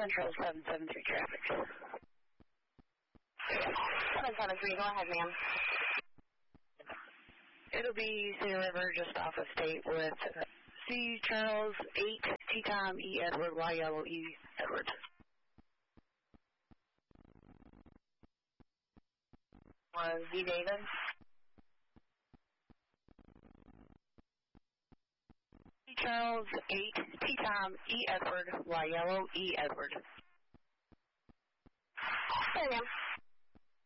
Central 773 traffic. 773, go ahead, ma'am. It'll be Cedar River just off of State with C. Charles 8, T. Tom, E. Edward, Y. Yellow, E. Edward. Z. David. C. Charles 8, T. Tom, E. Edward, Y. Yellow, E. Edward. Hey, ma'am.